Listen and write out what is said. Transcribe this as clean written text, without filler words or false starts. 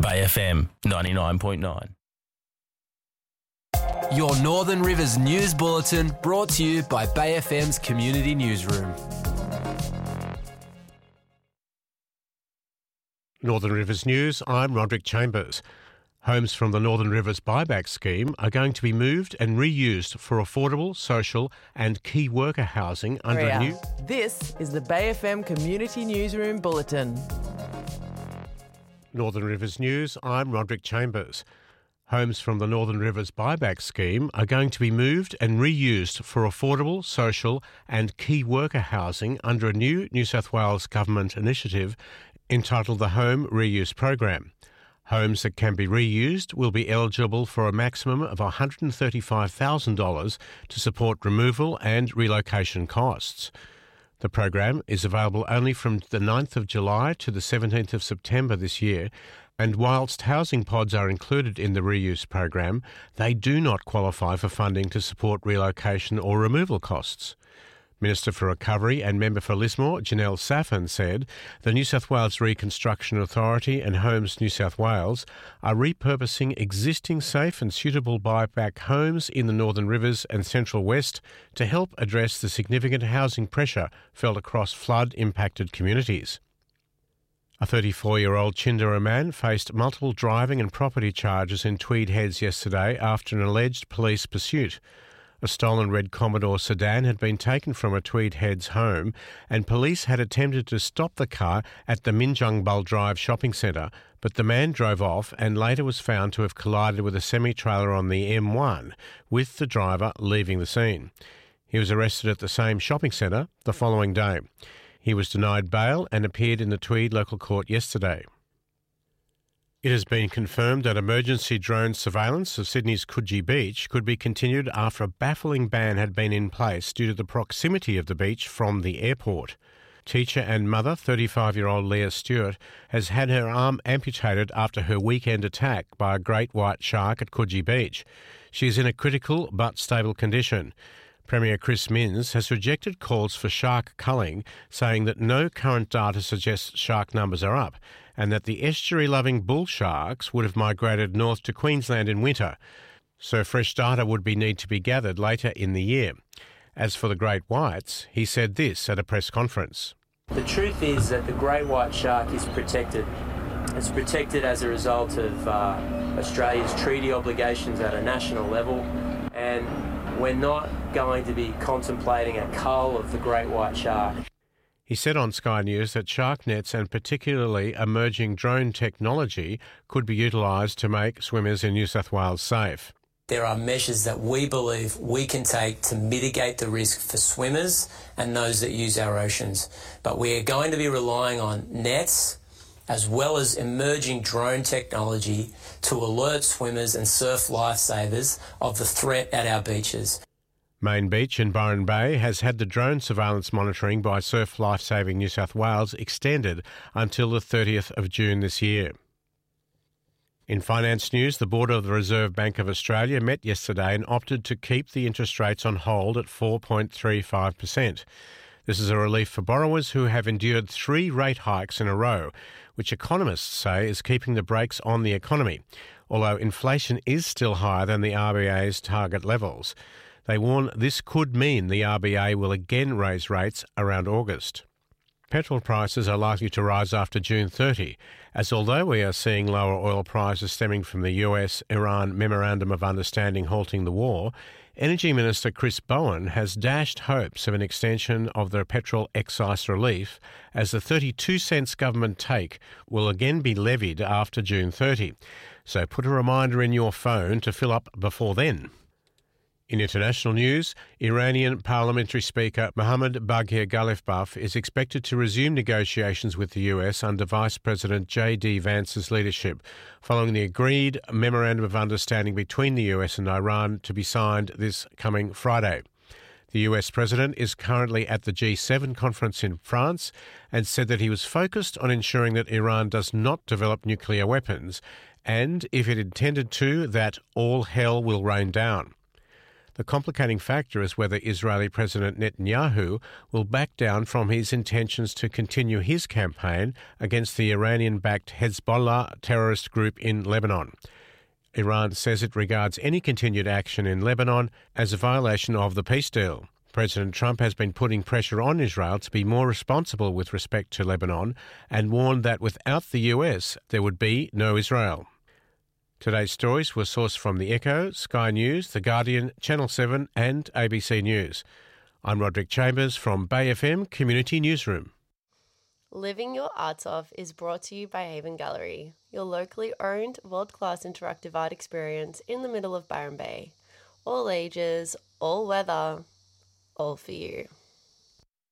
Bay FM 99.9. Your Northern Rivers News Bulletin brought to you by Bay FM's Community Newsroom. Northern Rivers News, I'm Roderick Chambers. Homes from the Northern Rivers Buyback Scheme are going to be moved and reused for affordable, social and key worker housing under a new... This is the Bay FM Community Newsroom Bulletin. Northern Rivers News, I'm Roderick Chambers. Homes from the Northern Rivers Buyback Scheme are going to be moved and reused for affordable, social and key worker housing under a new New South Wales Government initiative entitled the Home Reuse Program. Homes that can be reused will be eligible for a maximum of $135,000 to support removal and relocation costs. The program is available only from the 9th of July to the 17th of September this year, and whilst housing pods are included in the reuse program, they do not qualify for funding to support relocation or removal costs. Minister for Recovery and Member for Lismore, Janelle Saffin, said the New South Wales Reconstruction Authority and Homes New South Wales are repurposing existing safe and suitable buyback homes in the Northern Rivers and Central West to help address the significant housing pressure felt across flood-impacted communities. A 34-year-old Chindera man faced multiple driving and property charges in Tweed Heads yesterday after an alleged police pursuit. A stolen red Commodore sedan had been taken from a Tweed Heads home and police had attempted to stop the car at the Minjungbul Drive shopping centre, but the man drove off and later was found to have collided with a semi-trailer on the M1, with the driver leaving the scene. He was arrested at the same shopping centre the following day. He was denied bail and appeared in the Tweed local court yesterday. It has been confirmed that emergency drone surveillance of Sydney's Coogee Beach could be continued after a baffling ban had been in place due to the proximity of the beach from the airport. Teacher and mother, 35-year-old Leah Stewart, has had her arm amputated after her weekend attack by a great white shark at Coogee Beach. She is in a critical but stable condition. Premier Chris Minns has rejected calls for shark culling, saying that no current data suggests shark numbers are up and that the estuary-loving bull sharks would have migrated north to Queensland in winter, so fresh data would need to be gathered later in the year. As for the great whites, he said this at a press conference. The truth is that the great white shark is protected. It's protected as a result of Australia's treaty obligations at a national level, and we're not going to be contemplating a cull of the great white shark. He said on Sky News that shark nets and particularly emerging drone technology could be utilised to make swimmers in New South Wales safe. There are measures that we believe we can take to mitigate the risk for swimmers and those that use our oceans. But we are going to be relying on nets as well as emerging drone technology to alert swimmers and surf lifesavers of the threat at our beaches. Main Beach in Byron Bay has had the drone surveillance monitoring by Surf Lifesaving New South Wales extended until the 30th of June this year. In finance news, the Board of the Reserve Bank of Australia met yesterday and opted to keep the interest rates on hold at 4.35%. This is a relief for borrowers who have endured 3 rate hikes in a row, which economists say is keeping the brakes on the economy, although inflation is still higher than the RBA's target levels. They warn this could mean the RBA will again raise rates around August. Petrol prices are likely to rise after June 30, as although we are seeing lower oil prices stemming from the US-Iran Memorandum of Understanding halting the war, Energy Minister Chris Bowen has dashed hopes of an extension of the petrol excise relief, as the 32 cents government take will again be levied after June 30. So put a reminder in your phone to fill up before then. In international news, Iranian Parliamentary Speaker Mohammad Baghir Ghalibaf is expected to resume negotiations with the US under Vice President J.D. Vance's leadership, following the agreed Memorandum of Understanding between the US and Iran to be signed this coming Friday. The US President is currently at the G7 conference in France and said that he was focused on ensuring that Iran does not develop nuclear weapons and, if it intended to, that all hell will rain down. The complicating factor is whether Israeli President Netanyahu will back down from his intentions to continue his campaign against the Iranian-backed Hezbollah terrorist group in Lebanon. Iran says it regards any continued action in Lebanon as a violation of the peace deal. President Trump has been putting pressure on Israel to be more responsible with respect to Lebanon and warned that without the US, there would be no Israel. Today's stories were sourced from The Echo, Sky News, The Guardian, Channel 7 and ABC News. I'm Roderick Chambers from Bay FM Community Newsroom. Living Your Arts Off is brought to you by Haven Gallery, your locally owned, world-class interactive art experience in the middle of Byron Bay. All ages, all weather, all for you.